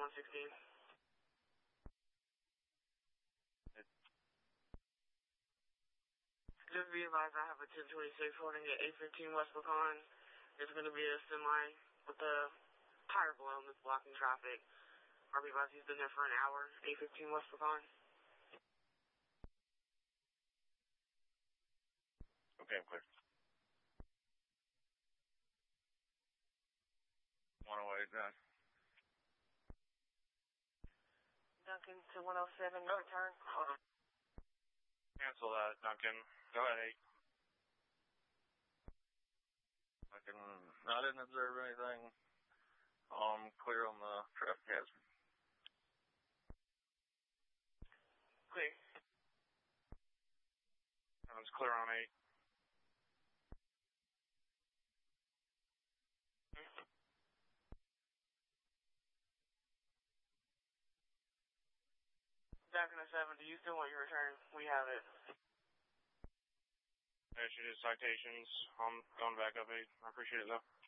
116. Just be advised, I have a 1026 holding at 815 West Pecan. There's going to be a semi with a tire blown that's blocking traffic. RB advised, he's been there for an hour, 815 West Pecan. Okay, I'm clear. 108, guys. Duncan to 107, no return. Cancel that, Duncan. Go ahead, 8. I didn't observe anything. Clear on the traffic hazard. Clear. It's clear on 8. Duncan to 7, do you still want your return? We have it. I issued his citations. I'm going back up 8. I appreciate it, though.